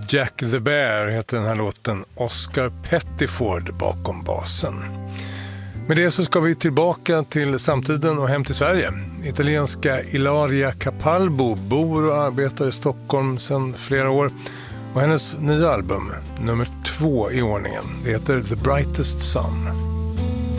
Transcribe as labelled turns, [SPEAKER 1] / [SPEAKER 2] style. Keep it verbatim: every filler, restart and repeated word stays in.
[SPEAKER 1] Jack the Bear heter den här låten. Oscar Pettiford bakom basen. Med det så ska vi tillbaka till samtiden och hem till Sverige. Italienska Ilaria Capalbo bor och arbetar i Stockholm sedan flera år. Och hennes nya album, nummer två i ordningen, det heter The Brightest Sun.